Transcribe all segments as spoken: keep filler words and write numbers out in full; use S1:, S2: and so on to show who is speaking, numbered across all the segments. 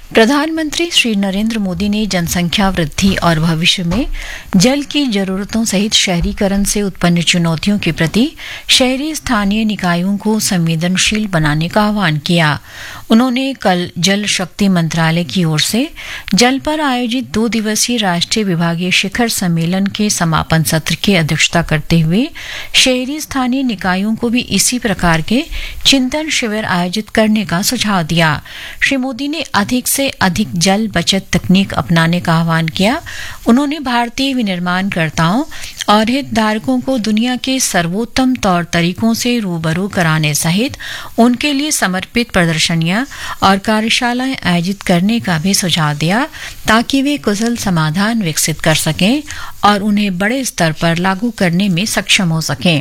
S1: प्रधानमंत्री श्री नरेंद्र मोदी ने जनसंख्या वृद्धि और भविष्य में जल की जरूरतों सहित शहरीकरण से उत्पन्न चुनौतियों के प्रति शहरी स्थानीय निकायों को संवेदनशील बनाने का आह्वान किया। उन्होंने कल जल शक्ति मंत्रालय की ओर से जल पर आयोजित दो दिवसीय राष्ट्रीय विभागीय शिखर सम्मेलन के समापन सत्र की अध्यक्षता करते हुए शहरी स्थानीय निकायों को भी इसी प्रकार के चिंतन शिविर आयोजित करने का सुझाव दिया। श्री मोदी ने अधिक से अधिक जल बचत तकनीक अपनाने का आह्वान किया। उन्होंने भारतीय विनिर्माणकर्ताओं और हितधारकों को दुनिया के सर्वोत्तम तौर तरीकों से रूबरू कराने सहित उनके लिए समर्पित प्रदर्शनियां और कार्यशालाएं आयोजित करने का भी सुझाव दिया ताकि वे कुशल समाधान विकसित कर सकें और उन्हें बड़े स्तर पर लागू करने में सक्षम हो सकें।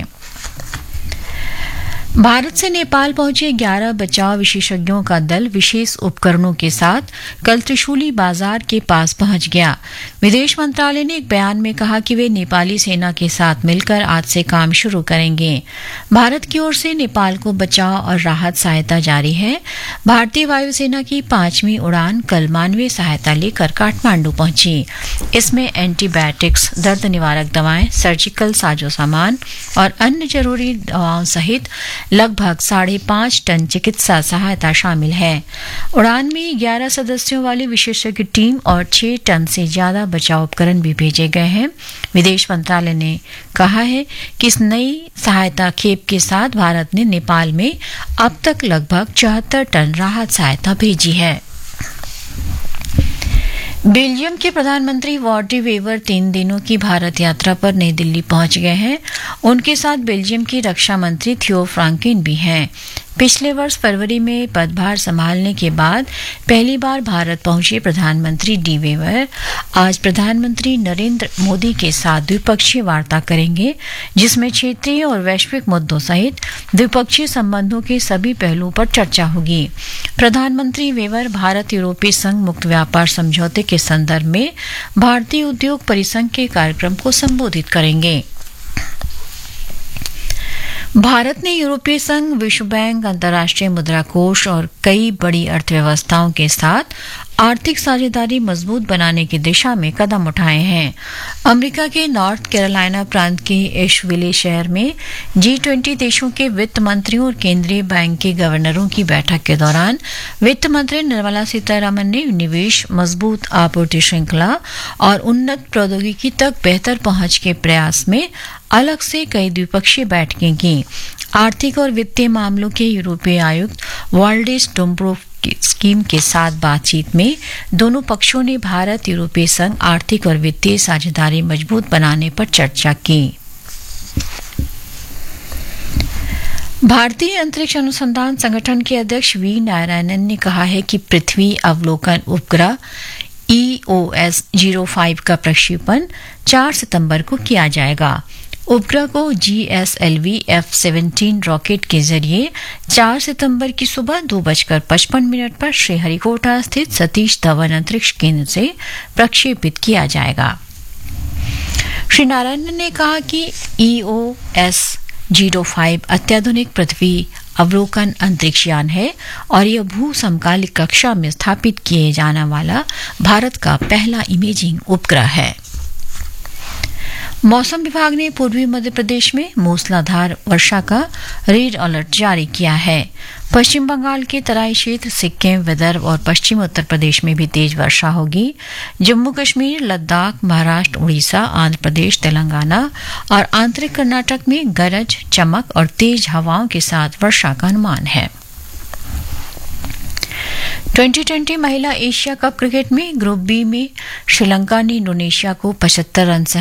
S1: भारत से नेपाल पहुंचे ग्यारह बचाव विशेषज्ञों का दल विशेष उपकरणों के साथ कल त्रिशूली बाजार के पास पहुंच गया। विदेश मंत्रालय ने एक बयान में कहा कि वे नेपाली सेना के साथ मिलकर आज से काम शुरू करेंगे। भारत की ओर से नेपाल को बचाव और राहत सहायता जारी है। भारतीय वायुसेना की पांचवीं उड़ान कल मानवीय सहायता लेकर काठमांडू पहुंची। इसमें एंटीबायोटिक्स, दर्द निवारक दवाएं, सर्जिकल साजो सामान और अन्य जरूरी दवाओं सहित लगभग साढ़े पांच टन चिकित्सा सहायता शामिल है। उड़ान में ग्यारह सदस्यों वाली विशेषज्ञ टीम और छह टन से ज्यादा बचाव उपकरण भी भेजे गए हैं। विदेश मंत्रालय ने कहा है कि इस नई सहायता खेप के साथ भारत ने नेपाल में अब तक लगभग चौहत्तर टन राहत सहायता भेजी है। बेल्जियम के प्रधानमंत्री वॉर्ट डी वेवर तीन दिनों की भारत यात्रा पर नई दिल्ली पहुंच गए हैं। उनके साथ बेल्जियम की रक्षा मंत्री थियो फ्रांकेन भी हैं। पिछले वर्ष फरवरी में पदभार संभालने के बाद पहली बार भारत पहुंचे प्रधानमंत्री डी वेवर आज प्रधानमंत्री नरेंद्र मोदी के साथ द्विपक्षीय वार्ता करेंगे, जिसमें क्षेत्रीय और वैश्विक मुद्दों सहित द्विपक्षीय संबंधों के सभी पहलुओं पर चर्चा होगी। प्रधानमंत्री वेवर भारत यूरोपीय संघ मुक्त व्यापार समझौते के संदर्भ में भारतीय उद्योग परिसंघ के कार्यक्रम को संबोधित करेंगे। भारत ने यूरोपीय संघ, विश्व बैंक, अंतर्राष्ट्रीय मुद्रा कोष और कई बड़ी अर्थव्यवस्थाओं के साथ आर्थिक साझेदारी मजबूत बनाने की दिशा में कदम उठाए हैं। अमेरिका के नॉर्थ कैरोलिना प्रांत के एशविले शहर में जी ट्वेंटी देशों के वित्त मंत्रियों और केंद्रीय बैंक के गवर्नरों की बैठक के दौरान वित्त मंत्री निर्मला सीतारमण ने निवेश, मजबूत आपूर्ति श्रृंखला और उन्नत प्रौद्योगिकी तक बेहतर पहुंच के प्रयास में अलग से कई द्विपक्षीय बैठकें की। आर्थिक और वित्तीय मामलों के यूरोपीय आयुक्त वाल्डिस डोम्ब्रोवस्कीस के साथ बातचीत में दोनों पक्षों ने भारत यूरोपीय संघ आर्थिक और वित्तीय साझेदारी मजबूत बनाने पर चर्चा की। भारतीय अंतरिक्ष अनुसंधान संगठन के अध्यक्ष वी नारायणन ने कहा है कि पृथ्वी अवलोकन उपग्रह ई ओ एस ज़ीरो पाँच का प्रक्षेपण चार सितंबर को किया जाएगा। उपग्रह को G S L V F सत्रह रॉकेट के जरिए चार सितंबर की सुबह दो बजकर पचपन मिनट पर श्रीहरिकोटा स्थित सतीश धवन अंतरिक्ष केंद्र से प्रक्षेपित किया जाएगा। श्री नारायण ने कहा कि ई ओ एस ज़ीरो पाँच अत्याधुनिक पृथ्वी अवलोकन अंतरिक्ष यान है और यह भू समकालिक कक्षा में स्थापित किए जाने वाला भारत का पहला इमेजिंग उपग्रह है। मौसम विभाग ने पूर्वी मध्य प्रदेश में मूसलाधार वर्षा का रेड अलर्ट जारी किया है। पश्चिम बंगाल के तराई क्षेत्र, सिक्किम, विदर्भ और पश्चिम उत्तर प्रदेश में भी तेज वर्षा होगी। जम्मू कश्मीर, लद्दाख, महाराष्ट्र, उड़ीसा, आंध्र प्रदेश, तेलंगाना और आंतरिक कर्नाटक में गरज, चमक और तेज हवाओं के साथ वर्षा का अनुमान है। ट्वेंटी ट्वेंटी महिला एशिया कप क्रिकेट में ग्रुप बी में श्रीलंका ने इंडोनेशिया को पचहत्तर रन से